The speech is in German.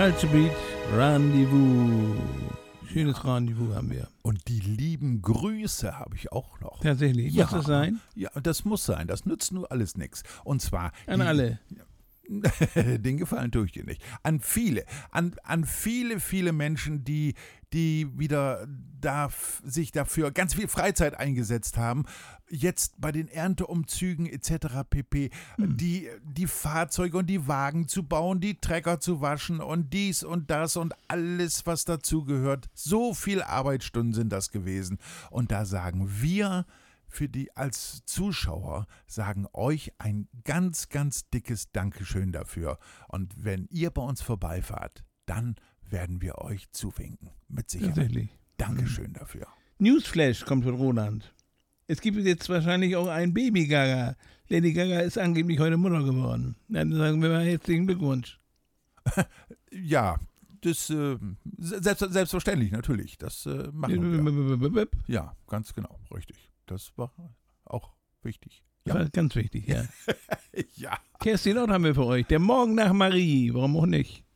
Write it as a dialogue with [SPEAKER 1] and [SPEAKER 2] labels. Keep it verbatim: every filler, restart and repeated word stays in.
[SPEAKER 1] Culture Beat, Rendezvous. Schönes ja. Rendezvous haben wir.
[SPEAKER 2] Und die lieben Grüße habe ich auch noch.
[SPEAKER 1] Tatsächlich,
[SPEAKER 2] ja.
[SPEAKER 1] muss das sein?
[SPEAKER 2] Ja, das muss sein. Das nützt nur alles nichts. Und zwar...
[SPEAKER 1] An
[SPEAKER 2] die,
[SPEAKER 1] alle.
[SPEAKER 2] Den Gefallen tue ich dir nicht. An viele, an, an viele, viele Menschen, die, die wieder da, sich dafür ganz viel Freizeit eingesetzt haben, jetzt bei den Ernteumzügen et cetera pp. Hm. Die, die Fahrzeuge und die Wagen zu bauen, die Trecker zu waschen und dies und das und alles, was dazugehört. So viel Arbeitsstunden sind das gewesen. Und da sagen wir... für die als Zuschauer sagen euch ein ganz, ganz dickes Dankeschön dafür. Und wenn ihr bei uns vorbeifahrt, dann werden wir euch zuwinken. Mit Sicherheit.
[SPEAKER 1] Tatsächlich.
[SPEAKER 2] Dankeschön mhm. dafür.
[SPEAKER 1] Newsflash kommt von Roland. Es gibt jetzt wahrscheinlich auch einen Baby-Gaga. Lady Gaga ist angeblich heute Mutter geworden. Dann sagen wir mal herzlichen Glückwunsch.
[SPEAKER 2] Ja, das äh, selbst, selbstverständlich, natürlich. Das äh, machen wir. Ja, ganz genau, richtig. Das war auch wichtig.
[SPEAKER 1] Ja. Das war ganz wichtig, ja.
[SPEAKER 2] ja.
[SPEAKER 1] Kerstin Ott haben wir für euch. Der Morgen nach Marie. Warum auch nicht?